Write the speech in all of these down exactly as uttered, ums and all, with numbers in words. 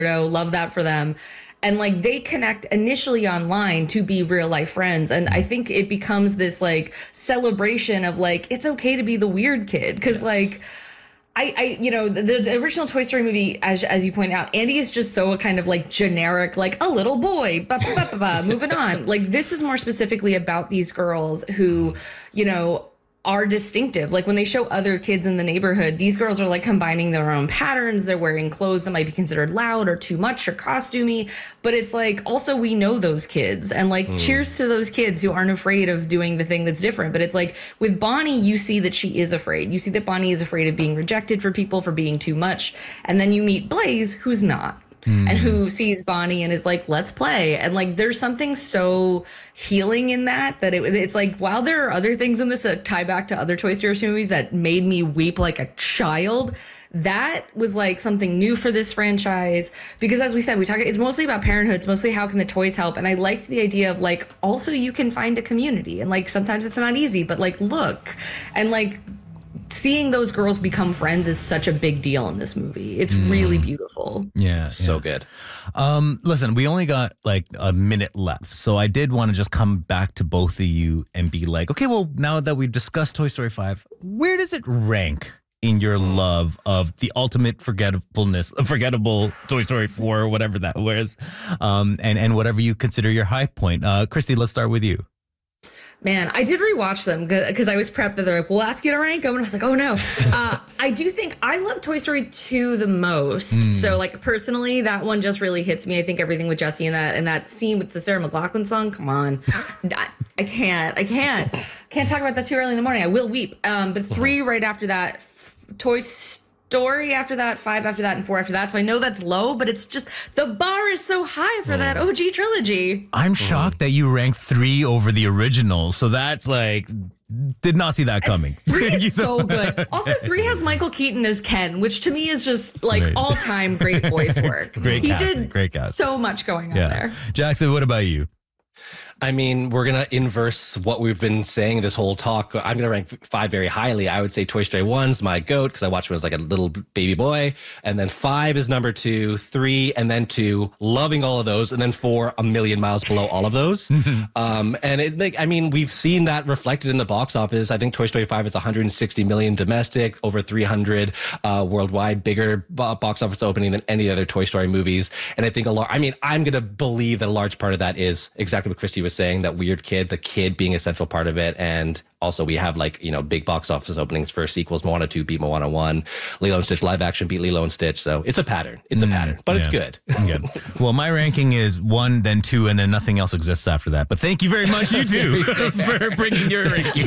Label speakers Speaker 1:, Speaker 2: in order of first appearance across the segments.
Speaker 1: weirdo. Love that for them. And like they connect initially online to be real life friends. And I think it becomes this like celebration of like, it's okay to be the weird kid. Cause yes. like, I, I, you know, the, the original Toy Story movie, as as you point out, Andy is just so kind of like generic, like a little boy, ba, ba, ba, ba, moving on. Like this is more specifically about these girls who, you know, are distinctive. Like when they show other kids in the neighborhood, these girls are like combining their own patterns. They're wearing clothes that might be considered loud or too much or costumey. But it's like also we know those kids and like mm. cheers to those kids who aren't afraid of doing the thing that's different. But it's like with Bonnie, you see that she is afraid. You see that Bonnie is afraid of being rejected for people for being too much. And then you meet Blaze, who's not. Mm. And who sees Bonnie and is like, let's play. And like, there's something so healing in that, that it, it's like, while there are other things in this that tie back to other Toy Story movies that made me weep like a child, that was like something new for this franchise. Because as we said, we talk, it's mostly about parenthood. It's mostly how can the toys help. And I liked the idea of like, also you can find a community and like, sometimes it's not easy, but like, look, and like, seeing those girls become friends is such a big deal in this movie. It's mm. really beautiful.
Speaker 2: Yeah,
Speaker 3: so
Speaker 2: yeah.
Speaker 3: good.
Speaker 2: Um, listen, we only got like a minute left. So I did want to just come back to both of you and be like, okay, well, now that we've discussed Toy Story five, where does it rank in your love of the ultimate forgetfulness, forgettable Toy Story four, or whatever that was, um, and, and whatever you consider your high point? Uh, Christy, let's start with you.
Speaker 1: Man, I did rewatch them because I was prepped that they're like, we'll ask you to rank them. And I was like, oh no. uh, I do think I love Toy Story two the most. Mm. So like personally, that one just really hits me. I think everything with Jessie and that and that scene with the Sarah McLachlan song, come on. I, I can't, I can't. Can't talk about that too early in the morning. I will weep. Um, but three right after that, f- Toy Story after that, five after that, and four after that. So I know that's low, but it's just the bar is so high for mm. that O G trilogy.
Speaker 2: I'm shocked mm. that you ranked three over the original. So that's like, did not see that coming.
Speaker 1: Three is so good. Also, three has Michael Keaton as Ken, which to me is just like great. all-time great voice work.
Speaker 2: Great
Speaker 1: he
Speaker 2: casting,
Speaker 1: did
Speaker 2: great cast.
Speaker 1: So much going on yeah. there.
Speaker 2: Jackson, what about you?
Speaker 3: I mean, we're going to inverse what we've been saying this whole talk. I'm going to rank five very highly. I would say Toy Story one's my GOAT because I watched when I was like a little baby boy. And then five is number two, three, and then two, loving all of those. And then four, a million miles below all of those. um, and it, like, I mean, we've seen that reflected in the box office. I think Toy Story five is one hundred sixty million domestic, over three hundred uh, worldwide, bigger box office opening than any other Toy Story movies. And I think a lot, I mean, I'm going to believe that a large part of that is exactly what Christy was saying, that weird kid, the kid being a central part of it. And also we have like, you know, big box office openings for sequels. Moana two beat Moana one, Lilo and Stitch live action beat Lilo and Stitch. So it's a pattern. It's a mm, pattern, but yeah. it's good.
Speaker 2: good. Well, my ranking is one, then two, and then nothing else exists after that. But thank you very much, you two, for bringing your ranking.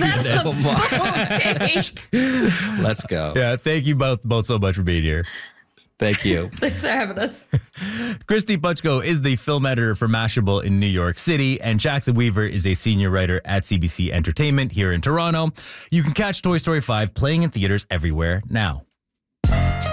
Speaker 3: Let's go.
Speaker 2: Yeah, thank you both both so much for being here.
Speaker 3: Thank you.
Speaker 1: Thanks for having us.
Speaker 2: Christy Puchko is the film editor for Mashable in New York City, and Jackson Weaver is a senior writer at C B C Entertainment here in Toronto. You can catch Toy Story five playing in theaters everywhere now.